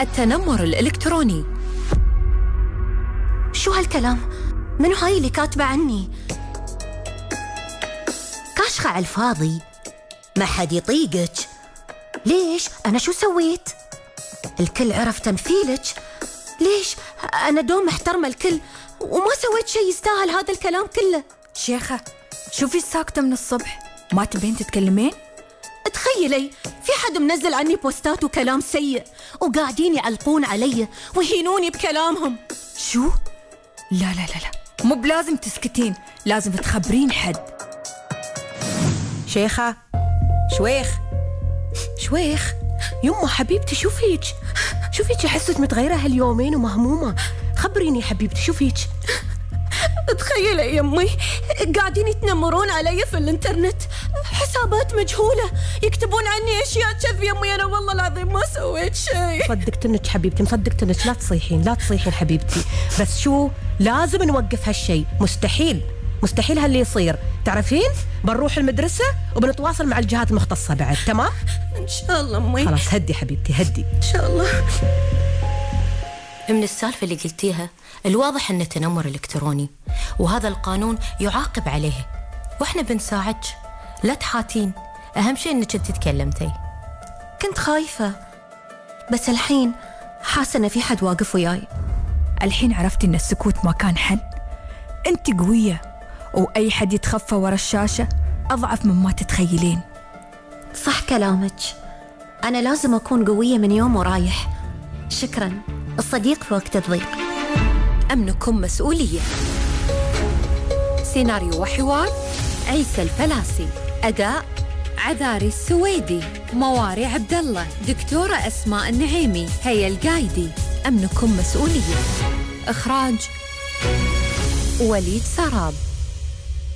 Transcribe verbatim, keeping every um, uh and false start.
التنمر الإلكتروني. شو هالكلام؟ منو هاي اللي كاتبة عني؟ كاشخة على الفاضي، ما حد يطيقك. ليش؟ أنا شو سويت؟ الكل عرف تمثيلك. ليش؟ أنا دوم محترمة الكل وما سويت شيء يستاهل هذا الكلام كله. شيخة شوفي ساكتة من الصبح، ما تبين تتكلمين؟ تخيلي في حد منزل عني بوستات وكلام سيء وقاعدين يعلقون علي ويهينوني بكلامهم. شو؟ لا لا لا لا، مو بلازم تسكتين، لازم تخبرين حد. شيخة، شويخ شويخ، يمه حبيبتي شو فيك؟ شو فيك حسك متغيرة هاليومين ومهمومة؟ خبريني حبيبتي شو فيك؟ تخيلي يمي قاعدين يتنمرون علي في الانترنت، حسابات مجهولة يكتبون عني اشياء كذب. يمي انا والله العظيم ما سويت شيء. مصدقتنك حبيبتي، مصدقتنك، لا تصيحين لا تصيحين حبيبتي، بس شو لازم نوقف هالشيء، مستحيل مستحيل هاللي يصير. تعرفين بنروح المدرسة وبنتواصل مع الجهات المختصة بعد. تمام ان شاء الله امي. خلاص هدي حبيبتي هدي ان شاء الله. من السالفة اللي قلتيها الواضح انه تنمر الكتروني، وهذا القانون يعاقب عليه، واحنا بنساعدك. لا تحاتين، اهم شيء انك انت تكلمتي. كنت خايفة بس الحين حاسة ان في حد واقف وياي. الحين عرفتي ان السكوت ما كان حل. انت قوية، واي حد يتخفى ورا الشاشة اضعف مما تتخيلين. صح كلامك، انا لازم اكون قوية من يوم ورايح. شكرا، الصديق في وقت الضيق. أمنكم مسؤولية. سيناريو وحوار عيسى الفلاسي، أداء عذاري السويدي، مواري عبد الله، دكتورة أسماء النعيمي، هيا القايدي. أمنكم مسؤولية. إخراج وليد سراب.